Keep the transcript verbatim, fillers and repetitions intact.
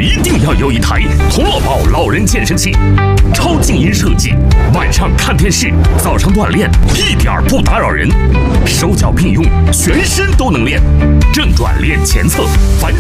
一定要有一台童乐宝老人健身器，超静音设计，晚上看电视，早上锻炼，一点不打扰人，手脚并用，全身都能练，正转练前侧，反